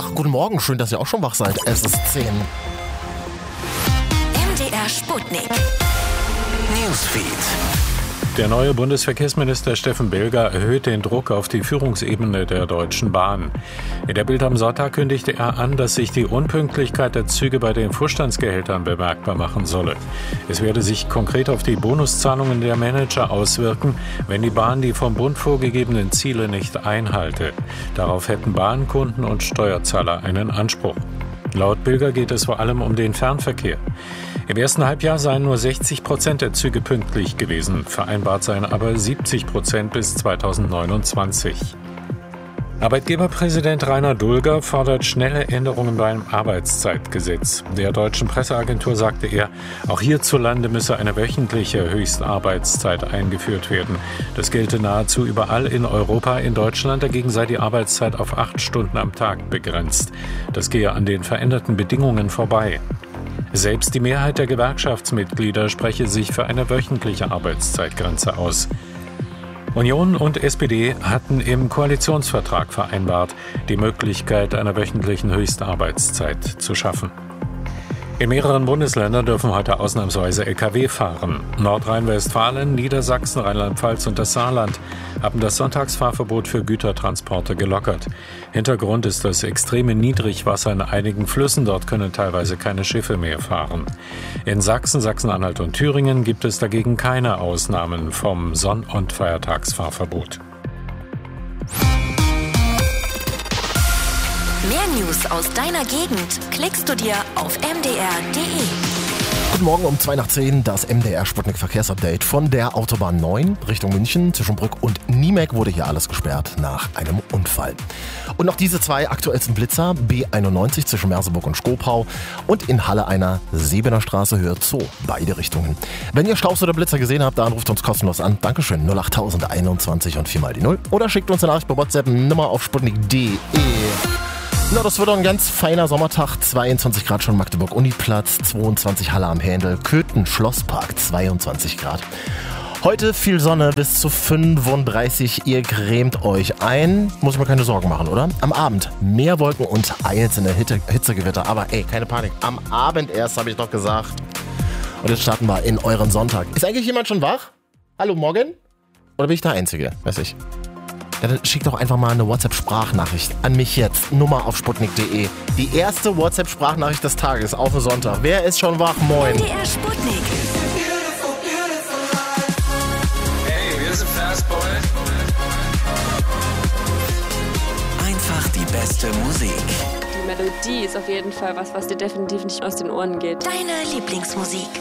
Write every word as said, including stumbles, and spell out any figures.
Ach, guten Morgen, schön, dass ihr auch schon wach seid. Es ist zehn. M D R Sputnik. Newsfeed. Der neue Bundesverkehrsminister Steffen Bilger erhöht den Druck auf die Führungsebene der Deutschen Bahn. In der Bild am Sonntag kündigte er an, dass sich die Unpünktlichkeit der Züge bei den Vorstandsgehältern bemerkbar machen solle. Es werde sich konkret auf die Bonuszahlungen der Manager auswirken, wenn die Bahn die vom Bund vorgegebenen Ziele nicht einhalte. Darauf hätten Bahnkunden und Steuerzahler einen Anspruch. Laut Bilger geht es vor allem um den Fernverkehr. Im ersten Halbjahr seien nur sechzig Prozent der Züge pünktlich gewesen, vereinbart seien aber siebzig Prozent bis zweitausendneunundzwanzig. Arbeitgeberpräsident Rainer Dulger fordert schnelle Änderungen beim Arbeitszeitgesetz. Der deutschen Presseagentur sagte er, auch hierzulande müsse eine wöchentliche Höchstarbeitszeit eingeführt werden. Das gelte nahezu überall in Europa. In Deutschland dagegen sei die Arbeitszeit auf acht Stunden am Tag begrenzt. Das gehe an den veränderten Bedingungen vorbei. Selbst die Mehrheit der Gewerkschaftsmitglieder spreche sich für eine wöchentliche Arbeitszeitgrenze aus. Union und S P D hatten im Koalitionsvertrag vereinbart, die Möglichkeit einer wöchentlichen Höchstarbeitszeit zu schaffen. In mehreren Bundesländern dürfen heute ausnahmsweise L K W fahren. Nordrhein-Westfalen, Niedersachsen, Rheinland-Pfalz und das Saarland haben das Sonntagsfahrverbot für Gütertransporte gelockert. Hintergrund ist das extreme Niedrigwasser in einigen Flüssen. Dort können teilweise keine Schiffe mehr fahren. In Sachsen, Sachsen-Anhalt und Thüringen gibt es dagegen keine Ausnahmen vom Sonn- und Feiertagsfahrverbot. Mehr News aus deiner Gegend klickst du dir auf m d r punkt d e. Guten Morgen um zwei nach zehn, das M D R Sputnik Verkehrsupdate von der Autobahn neun Richtung München. Zwischen Brück und Niemek wurde hier alles gesperrt nach einem Unfall. Und noch diese zwei aktuellsten Blitzer, B einundneunzig zwischen Merseburg und Schkopau und in Halle einer Sebener Straße Höhe Zoo, beide Richtungen. Wenn ihr Staus oder Blitzer gesehen habt, dann ruft uns kostenlos an. Dankeschön, null acht null eins eins und viermal die null. Oder schickt uns eine Nachricht bei WhatsApp, Nummer auf sputnik punkt d e. Na, das wird doch ein ganz feiner Sommertag. zweiundzwanzig Grad schon Magdeburg Uniplatz, zweiundzwanzig Halle am Händel, Köthen Schlosspark, zweiundzwanzig Grad. Heute viel Sonne bis zu fünfunddreißig. Ihr cremt euch ein. Muss man keine Sorgen machen, oder? Am Abend mehr Wolken und einzelne Hitte, Hitzegewitter. Aber ey, keine Panik. Am Abend erst, habe ich doch gesagt. Und jetzt starten wir in euren Sonntag. Ist eigentlich jemand schon wach? Hallo, morgen? Oder bin ich der Einzige? Weiß ich. Ja, dann schickt doch einfach mal eine WhatsApp-Sprachnachricht an mich jetzt. Nummer auf sputnik punkt d e. Die erste WhatsApp-Sprachnachricht des Tages auf den Sonntag. Wer ist schon wach? Moin. M D R Sputnik. Hey, wir sind Fastboy. Einfach die beste Musik. Die Melodie ist auf jeden Fall was, was dir definitiv nicht aus den Ohren geht. Deine Lieblingsmusik.